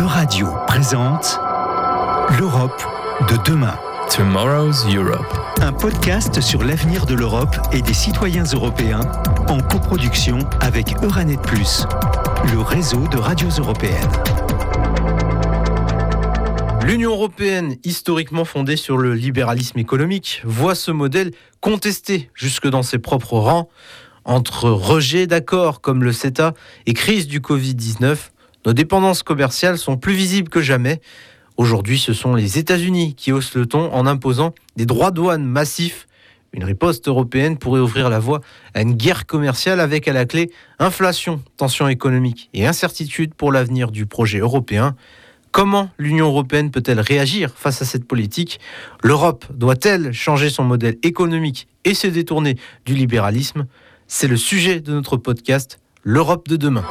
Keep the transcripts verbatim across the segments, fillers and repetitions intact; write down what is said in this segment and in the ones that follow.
Euradio présente l'Europe de demain. Tomorrow's Europe. Un podcast sur l'avenir de l'Europe et des citoyens européens en coproduction avec Euranet plus, le réseau de radios européennes. L'Union européenne, historiquement fondée sur le libéralisme économique, voit ce modèle contesté jusque dans ses propres rangs. Entre rejet d'accords comme le CETA et crise du covid dix-neuf, nos dépendances commerciales sont plus visibles que jamais. Aujourd'hui, ce sont les États-Unis qui haussent le ton en imposant des droits de douane massifs. Une riposte européenne pourrait ouvrir la voie à une guerre commerciale avec à la clé inflation, tensions économiques et incertitude pour l'avenir du projet européen. Comment l'Union européenne peut-elle réagir face à cette politique ? L'Europe doit-elle changer son modèle économique et se détourner du libéralisme ? C'est le sujet de notre podcast, l'Europe de demain.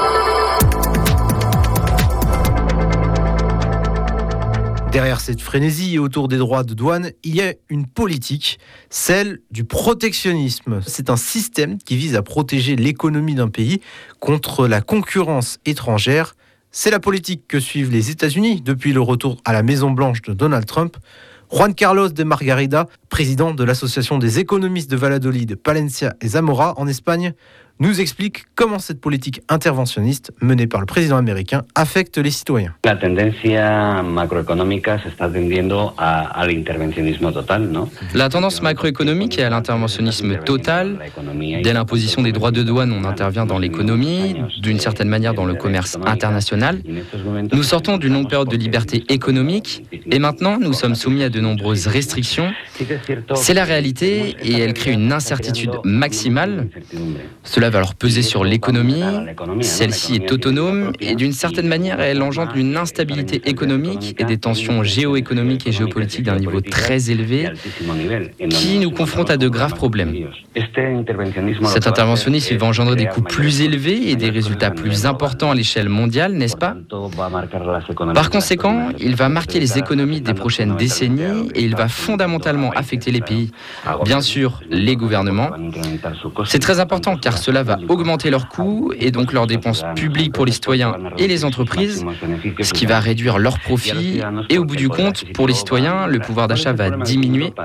Derrière cette frénésie et autour des droits de douane, il y a une politique, celle du protectionnisme. C'est un système qui vise à protéger l'économie d'un pays contre la concurrence étrangère. C'est la politique que suivent les États-Unis depuis le retour à la Maison-Blanche de Donald Trump. Juan Carlos de Margarida, président de l'association des économistes de Valladolid, Palencia et Zamora en Espagne, nous explique comment cette politique interventionniste menée par le président américain affecte les citoyens. La tendencia macroeconómica se está tendiendo a, al intervencionismo total, ¿no? La tendance macroéconomique est à l'interventionnisme total. Dès l'imposition des droits de douane, on intervient dans l'économie, d'une certaine manière dans le commerce international. Nous sortons d'une longue période de liberté économique et maintenant nous sommes soumis à de nombreuses restrictions. C'est la réalité et elle crée une incertitude maximale. Cela va alors peser sur l'économie. Celle-ci est autonome et d'une certaine manière, elle engendre une instabilité économique et des tensions géoéconomiques et géopolitiques d'un niveau très élevé qui nous confrontent à de graves problèmes. Cet interventionnisme va engendrer des coûts plus élevés et des résultats plus importants à l'échelle mondiale, n'est-ce pas ? Par conséquent, il va marquer les économies des prochaines décennies et il va fondamentalement affecter les pays. Bien sûr, les gouvernements. C'est très important car cela va augmenter leurs coûts et donc leurs dépenses publiques pour les citoyens et les entreprises, ce qui va réduire leurs profits et au bout du compte, pour les citoyens, le pouvoir d'achat va diminuer.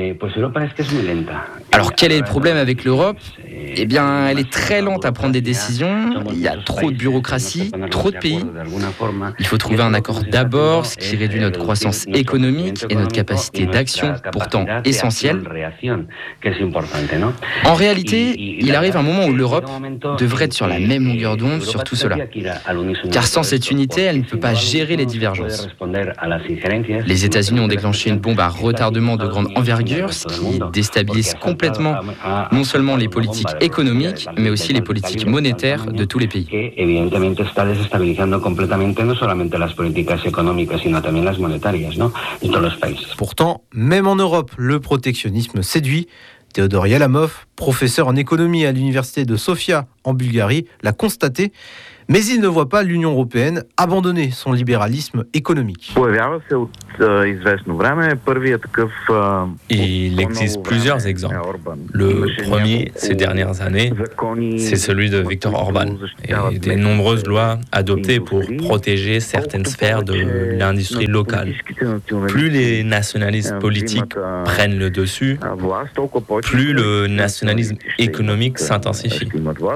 Alors quel est le problème avec l'Europe ? Eh bien, elle est très lente à prendre des décisions, il y a trop de bureaucratie, trop de pays. Il faut trouver un accord d'abord, ce qui réduit notre croissance économique et notre capacité d'action, pourtant essentielle. En réalité, il arrive un moment où l'Europe devrait être sur la même longueur d'onde sur tout cela. Car sans cette unité, elle ne peut pas gérer les divergences. Les États-Unis ont déclenché une bombe à retardement de grande envergure, ce qui déstabilise complètement non seulement les politiques économiques, mais aussi les politiques monétaires de tous les pays. Pourtant, même en Europe, le protectionnisme séduit. Théodore Yalamov, professeur en économie à l'université de Sofia en Bulgarie, l'a constaté, mais il ne voit pas l'Union européenne abandonner son libéralisme économique. Il existe plusieurs exemples. Le premier, ces dernières années, c'est celui de Viktor Orban et des nombreuses lois adoptées pour protéger certaines sphères de l'industrie locale. Plus les nationalismes politiques prennent le dessus, plus le nationalisme économique s'intensifie.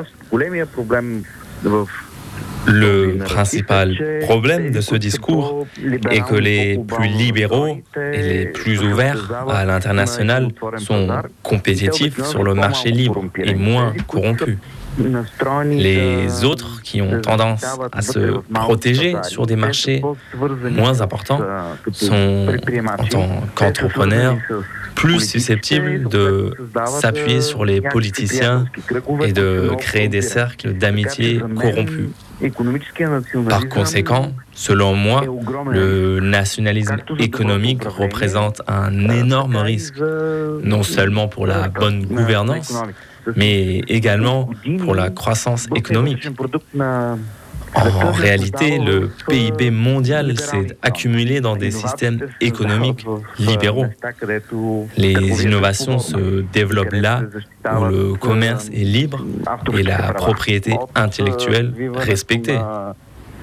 Le principal problème de ce discours est que les plus libéraux et les plus ouverts à l'international sont compétitifs sur le marché libre et moins corrompus. Les autres qui ont tendance à se protéger sur des marchés moins importants sont, en tant qu'entrepreneurs, plus susceptibles de s'appuyer sur les politiciens et de créer des cercles d'amitié corrompus. Par conséquent, selon moi, le nationalisme économique représente un énorme risque, non seulement pour la bonne gouvernance, mais également pour la croissance économique. En réalité, le P I B mondial s'est accumulé dans des systèmes économiques libéraux. Les innovations se développent là où le commerce est libre et la propriété intellectuelle respectée.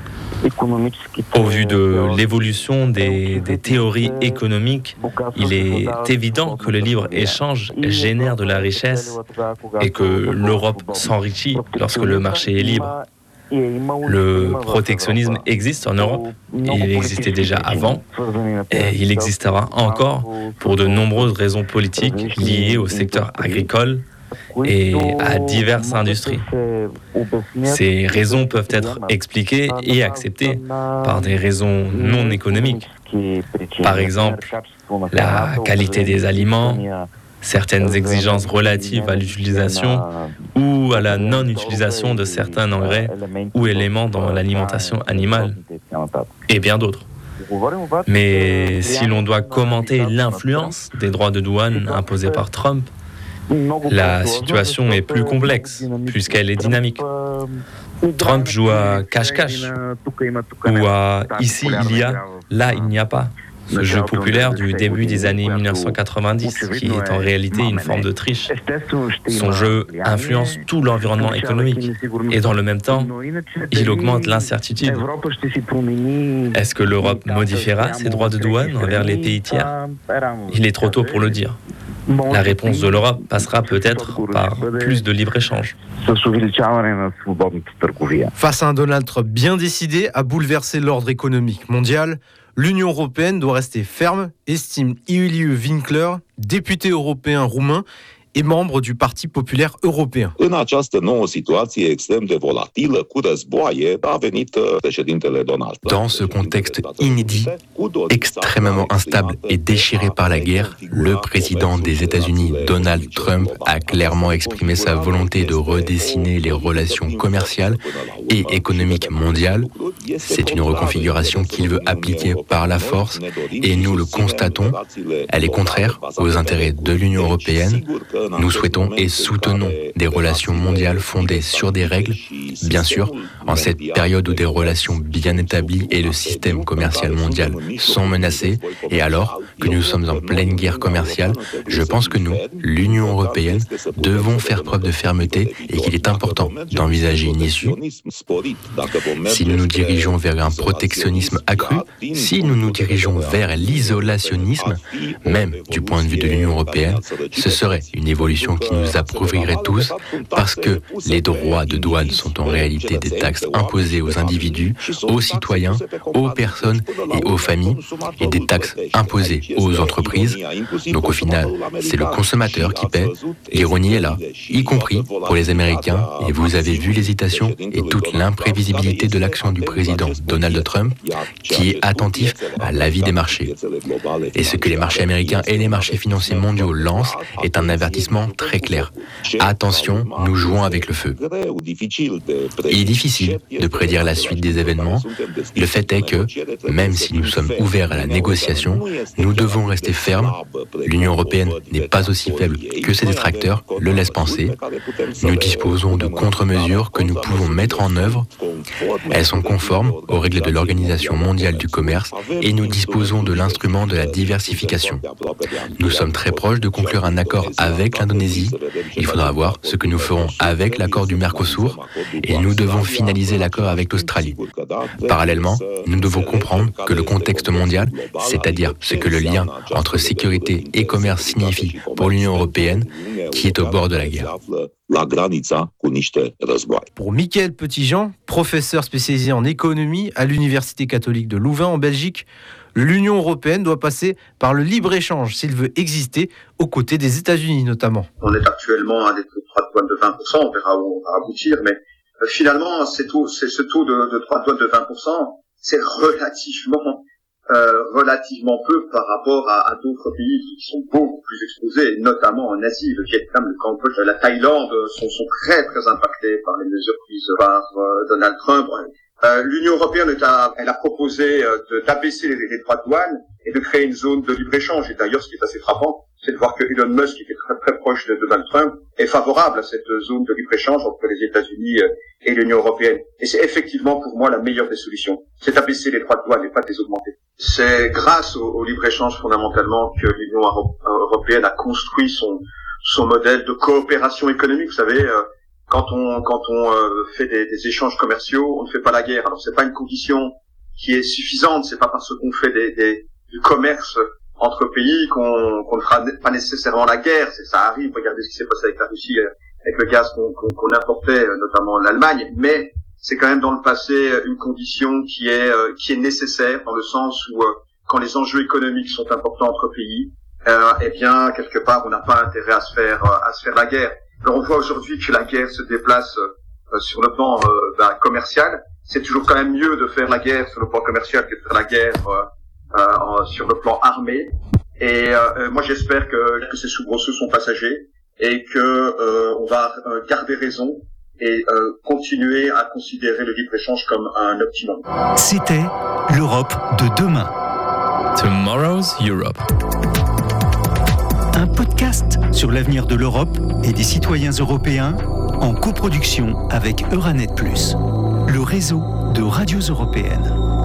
Au vu de l'évolution des, des théories économiques, il est évident que le libre-échange génère de la richesse et que l'Europe s'enrichit lorsque le marché est libre. Le protectionnisme existe en Europe, il existait déjà avant et il existera encore pour de nombreuses raisons politiques liées au secteur agricole et à diverses industries. Ces raisons peuvent être expliquées et acceptées par des raisons non économiques. Par exemple, la qualité des aliments, certaines exigences relatives à l'utilisation ou à la non-utilisation de certains engrais ou éléments dans l'alimentation animale, et bien d'autres. Mais si l'on doit commenter l'influence des droits de douane imposés par Trump, la situation est plus complexe, puisqu'elle est dynamique. Trump joue à cache-cache, ou à ici il y a, là il n'y a pas. Ce jeu populaire du début des années mille neuf cent quatre-vingt-dix, qui est en réalité une forme de triche. Son jeu influence tout l'environnement économique et dans le même temps, il augmente l'incertitude. Est-ce que l'Europe modifiera ses droits de douane envers les pays tiers ? Il est trop tôt pour le dire. La réponse de l'Europe passera peut-être par plus de libre-échange. Face à un Donald Trump bien décidé à bouleverser l'ordre économique mondial, l'Union européenne doit rester ferme, estime Iuliu Winkler, député européen roumain et membre du Parti populaire européen. Dans ce contexte inédit, extrêmement instable et déchiré par la guerre, le président des États-Unis, Donald Trump, a clairement exprimé sa volonté de redessiner les relations commerciales et économiques mondiales. C'est une reconfiguration qu'il veut appliquer par la force et nous le constatons. Elle est contraire aux intérêts de l'Union européenne. Nous souhaitons et soutenons des relations mondiales fondées sur des règles. Bien sûr, en cette période où des relations bien établies et le système commercial mondial sont menacés, et alors que nous sommes en pleine guerre commerciale, je pense que nous, l'Union européenne, devons faire preuve de fermeté et qu'il est important d'envisager une issue. Si nous nous dirigeons vers un protectionnisme accru, si nous nous dirigeons vers l'isolationnisme, même du point de vue de l'Union européenne, ce serait une évolution qui nous approuverirait tous, parce que les droits de douane sont en réalité des taxes imposées aux individus, aux citoyens, aux personnes et aux familles, et des taxes imposées aux entreprises. Donc au final, c'est le consommateur qui paie. L'ironie est là, y compris pour les Américains, et vous avez vu l'hésitation et toute l'imprévisibilité de l'action du président Donald Trump, qui est attentif à l'avis des marchés. Et ce que les marchés américains et les marchés financiers mondiaux lancent est un avertissement très clair. Attention, nous jouons avec le feu. Il est difficile de prédire la suite des événements. Le fait est que, même si nous sommes ouverts à la négociation, nous devons rester fermes. L'Union européenne n'est pas aussi faible que ses détracteurs le laissent penser. Nous disposons de contre-mesures que nous pouvons mettre en œuvre. Elles sont conformes aux règles de l'Organisation mondiale du commerce et nous disposons de l'instrument de la diversification. Nous sommes très proches de conclure un accord avec l'Indonésie. Il faudra voir ce que nous ferons avec l'accord du Mercosur et nous devons finaliser l'accord avec l'Australie. Parallèlement, nous devons comprendre que le contexte mondial, c'est-à-dire ce que le lien entre sécurité et commerce signifie pour l'Union européenne, qui est au bord de la guerre. Pour Mickaël Petitjean, professeur spécialisé en économie à l'Université catholique de Louvain en Belgique, l'Union européenne doit passer par le libre-échange s'il veut exister aux côtés des États-Unis notamment. On est actuellement à des taux de droits de douane de vingt pour cent, on verra où on va aboutir, mais euh, finalement c'est tout, c'est ce taux de, de droits de douane de vingt pour cent, c'est relativement euh, relativement peu par rapport à, à d'autres pays qui sont beaucoup plus exposés, notamment en Asie, le Vietnam, le Cambodge, la Thaïlande sont, sont très très impactés par les mesures prises par euh, Donald Trump. Euh, L'Union européenne est à, elle a proposé euh, de, d'abaisser les, les droits de douane et de créer une zone de libre-échange. Et d'ailleurs, ce qui est assez frappant, c'est de voir que Elon Musk, qui est très très proche de Donald Trump, est favorable à cette zone de libre-échange entre les États-Unis euh, et l'Union européenne. Et c'est effectivement pour moi la meilleure des solutions. C'est d'abaisser les droits de douane et pas de les augmenter. C'est grâce au, au libre-échange fondamentalement que l'Union européenne a construit son, son modèle de coopération économique. Vous savez, euh, Quand on quand on euh, fait des, des échanges commerciaux, on ne fait pas la guerre. Alors c'est pas une condition qui est suffisante. C'est pas parce qu'on fait des, des, du commerce entre pays qu'on, qu'on ne fera pas nécessairement la guerre. C'est, ça arrive. Regardez ce qui s'est passé avec la Russie, avec le gaz qu'on, qu'on, qu'on importait, notamment l'Allemagne. Mais c'est quand même dans le passé une condition qui est qui est nécessaire, dans le sens où quand les enjeux économiques sont importants entre pays, euh, eh bien quelque part on n'a pas intérêt à se faire à se faire la guerre. Alors on voit aujourd'hui que la guerre se déplace euh, sur le plan euh, ben, commercial. C'est toujours quand même mieux de faire la guerre sur le plan commercial que de faire la guerre euh, euh, sur le plan armé. Et euh, moi j'espère que, que ces soubresauts sont passagers et que euh, on va garder raison et euh, continuer à considérer le libre-échange comme un optimum. C'était l'Europe de demain. Tomorrow's Europe. Un podcast sur l'avenir de l'Europe et des citoyens européens en coproduction avec Euranet plus, le réseau de radios européennes.